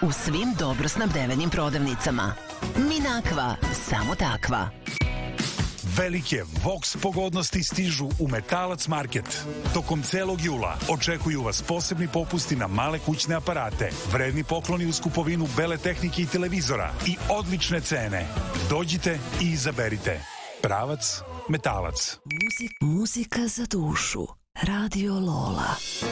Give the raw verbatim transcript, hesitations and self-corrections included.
u svim dobro snabdevenim prodavnicama. Minakva, samo takva. Velike Vox pogodnosti stižu u Metalac Market. Tokom celog jula očekuju vas posebni popusti na male kućne aparate, vredni pokloni uz kupovinu bele tehnike i televizora i odlične cene. Dođite i izaberite. Pravac Metalac. Muzi- muzika za dušu. Radio Lola.